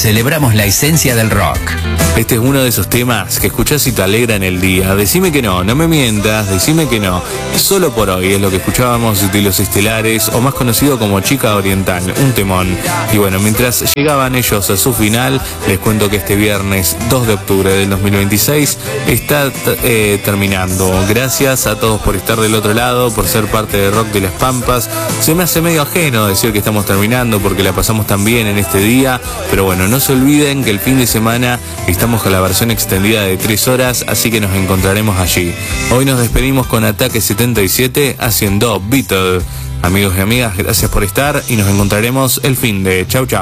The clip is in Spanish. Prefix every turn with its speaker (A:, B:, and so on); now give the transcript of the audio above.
A: celebramos la esencia del rock.
B: Este es uno de esos temas que escuchás y te alegra en el día. Decime que no me mientas, decime que no. Solo por hoy es lo que escuchábamos de Los Estelares, o más conocido como Chica Oriental, un temón. Y bueno, mientras llegaban ellos a su final, les cuento que este viernes 2 de octubre del 2026 está terminando. Gracias a todos por estar del otro lado, por ser parte de Rock de las Pampas. Se me hace medio ajeno decir que estamos terminando porque la pasamos tan bien en este día, pero bueno, no se olviden que el fin de semana estamos con la versión extendida de 3 horas, así que nos encontraremos allí. Hoy nos despedimos con Ataque 77 haciendo Beatle. Amigos y amigas, gracias por estar y nos encontraremos el fin de. Chau, chau.